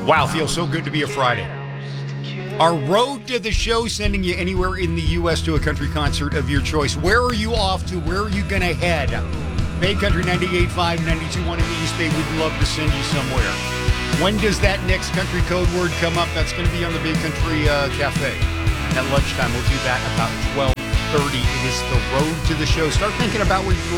Wow, feels so good to be a Friday. Our road to the show, sending you anywhere in the U.S. to a country concert of your choice. Where are you off to? Where are you going to head? Bay Country 98.5, 92.1 in the East Bay. We'd love to send you somewhere. When does that next country code word come up? That's going to be on the Bay Country Cafe at lunchtime. We'll do that about 12:30. It is the road to the show. Start thinking about where you